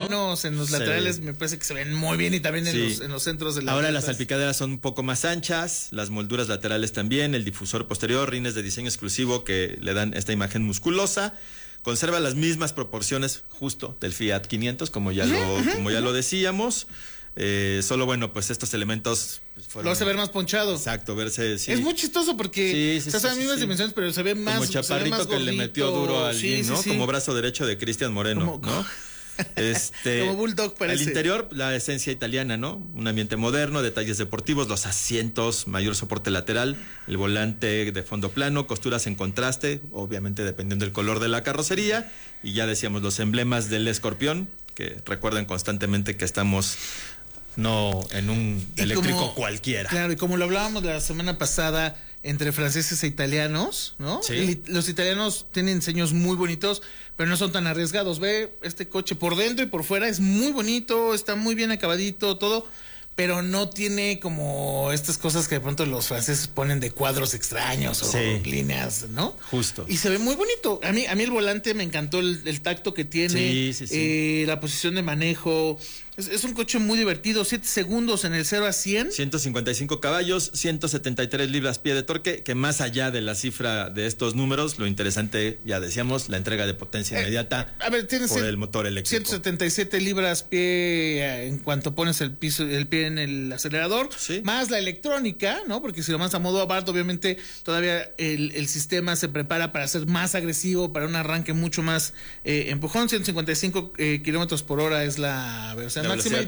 planos, en los laterales me parece que se ven muy bien y también en los centros de la Ahora las salpicaderas son un poco más anchas, las molduras laterales también, el difusor posterior, rines de diseño exclusivo que le dan esta imagen musculosa. Conserva las mismas proporciones justo del Fiat 500, como ya lo decíamos. Solo bueno, pues estos elementos lo hace ver más ponchado. Exacto, verse. Sí. Es muy chistoso porque son las mismas dimensiones, pero se ve más. Como chaparrito más que le metió duro a alguien, ¿no? Sí. Como brazo derecho de Cristian Moreno, ¿no? Como Bulldog parece. Al interior, la esencia italiana, ¿no? Un ambiente moderno, detalles deportivos, los asientos, mayor soporte lateral, el volante de fondo plano, costuras en contraste, obviamente dependiendo del color de la carrocería, y ya decíamos los emblemas del Escorpión, que recuerden constantemente que estamos no en un eléctrico cualquiera. Claro, y como lo hablábamos la semana pasada entre franceses e italianos, ¿no? Sí. Los italianos tienen diseños muy bonitos, pero no son tan arriesgados. Ve, este coche por dentro y por fuera es muy bonito, está muy bien acabadito, todo, pero no tiene como estas cosas que de pronto los franceses ponen de cuadros extraños o líneas, ¿no? Justo. Y se ve muy bonito. A mí el volante me encantó el tacto que tiene, la posición de manejo. Es un coche muy divertido, 7 segundos en el 0 a 100. 155 caballos, 173 libras-pie de torque, que más allá de la cifra de estos números, lo interesante, ya decíamos, la entrega de potencia inmediata por el motor eléctrico. 177 libras-pie en cuanto pones el pie en el acelerador, más la electrónica, ¿no? Porque si lo mandas a modo Abarth, obviamente todavía el sistema se prepara para ser más agresivo, para un arranque mucho más empujón. 155 kilómetros por hora es la velocidad máxima y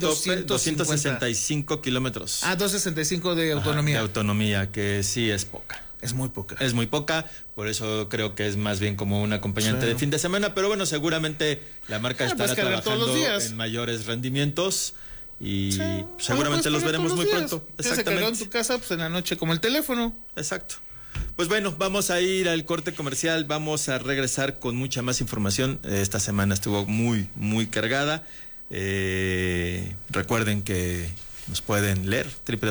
265 kilómetros. 265 de autonomía. De autonomía, que sí es poca. Es muy poca. Es muy poca, por eso creo que es más bien como un acompañante de fin de semana, pero bueno, seguramente la marca estará trabajando en mayores rendimientos y seguramente los veremos muy pronto. Se cargó en tu casa, pues en la noche, como el teléfono. Exacto. Pues bueno, vamos a ir al corte comercial, vamos a regresar con mucha más información. Esta semana estuvo muy, muy cargada. Recuerden que nos pueden leer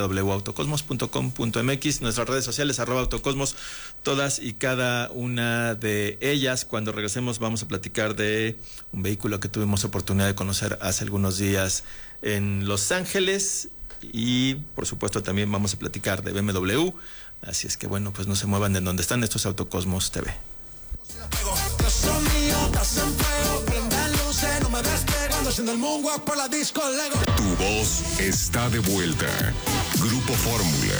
www.autocosmos.com.mx, nuestras redes sociales @autocosmos, todas y cada una de ellas. Cuando regresemos vamos a platicar de un vehículo que tuvimos oportunidad de conocer hace algunos días en Los Ángeles y por supuesto también vamos a platicar de BMW. Así es que bueno, pues no se muevan de donde están. Esto es Autocosmos TV. Tu voz está de vuelta. Grupo Fórmula.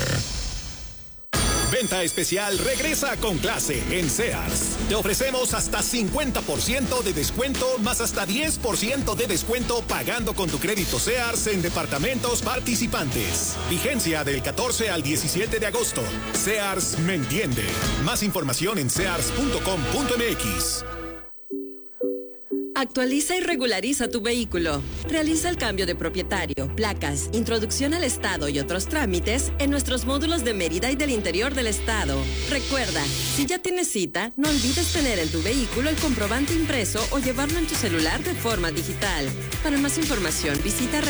Venta especial regresa con clase en Sears. Te ofrecemos hasta 50% de descuento más hasta 10% de descuento pagando con tu crédito Sears en departamentos participantes. Vigencia del 14 al 17 de agosto. Sears me entiende. Más información en sears.com.mx. Actualiza y regulariza tu vehículo. Realiza el cambio de propietario, placas, introducción al estado y otros trámites en nuestros módulos de Mérida y del interior del estado. Recuerda, si ya tienes cita, no olvides tener en tu vehículo el comprobante impreso o llevarlo en tu celular de forma digital. Para más información, visita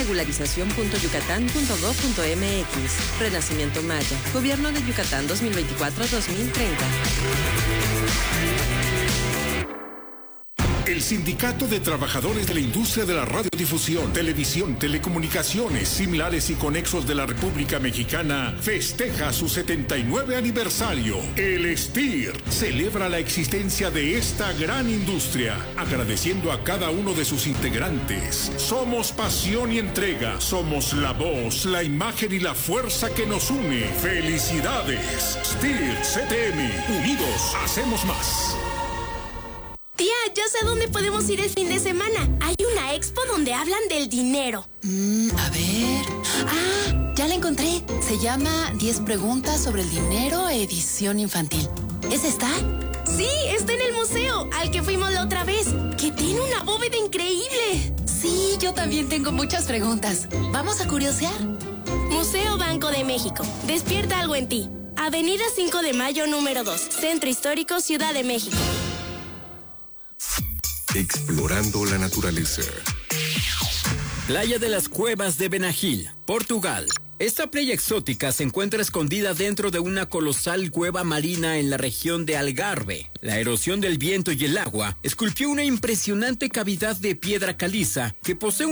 regularización.yucatán.gov.mx. Renacimiento Maya. Gobierno de Yucatán 2024-2030. El Sindicato de Trabajadores de la Industria de la Radiodifusión, Televisión, Telecomunicaciones, Similares y Conexos de la República Mexicana festeja su 79 aniversario. El STIR celebra la existencia de esta gran industria, agradeciendo a cada uno de sus integrantes. Somos pasión y entrega, somos la voz, la imagen y la fuerza que nos une. ¡Felicidades! STIR CTM, unidos hacemos más. Tía, ya sé dónde podemos ir el fin de semana. Hay una expo donde hablan del dinero. A ver. Ya la encontré. Se llama 10 preguntas sobre el dinero, edición infantil. ¿Es esta? Sí, está en el museo, al que fuimos la otra vez, que tiene una bóveda increíble. Sí, yo también tengo muchas preguntas. ¿Vamos a curiosear? Museo Banco de México. Despierta algo en ti. Avenida 5 de Mayo, número 2. Centro Histórico, Ciudad de México. Explorando la naturaleza. Playa de las Cuevas de Benagil, Portugal. Esta playa exótica se encuentra escondida dentro de una colosal cueva marina en la región de Algarve. La erosión del viento y el agua esculpió una impresionante cavidad de piedra caliza que posee